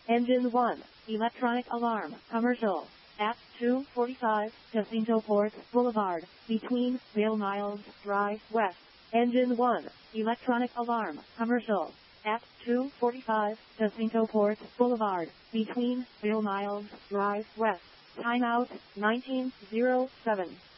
Engine 1, electronic alarm, commercial, at 245 Jacinto Ports Boulevard, between Vail Miles Drive West. Engine 1, electronic alarm, commercial, at 245 Jacinto Ports Boulevard, between Vail Miles Drive West. Timeout 1907.